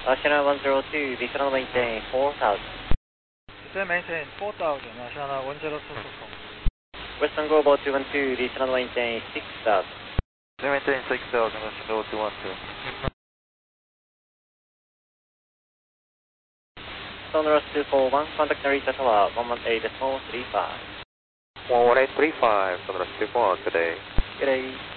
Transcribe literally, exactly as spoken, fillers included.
National one zero two, descend maintain four thousand. Descend maintain four thousand, National one zero two two four. Western Global two one two, descend maintain six thousand. Descend maintain six thousand, Western Global two one two. Sonorous two four one, contact Narita Tower, one one eight point three five. one one eight three five, Sonorous two four one, good day. Good day.